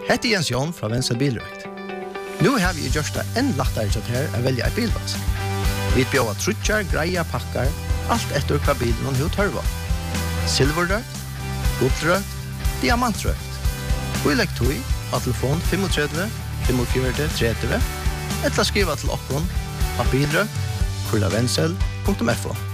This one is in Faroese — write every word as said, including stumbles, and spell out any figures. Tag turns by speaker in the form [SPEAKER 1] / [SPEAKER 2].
[SPEAKER 1] Hette Jens Jon fra Venstre Bilrøkt. Nå har vi gjort det enn lettere til her å velge en bilvask. Vi bjør trutjar, greia, pakkar, alt etter hva bilen hun tørver. Silverrøkt, guldrøkt, diamantrøkt. Vi legger tog av telefon tre fem fem fire tre tre eller skriva til okkon av bilrøkt, kurlavensel punktum f o.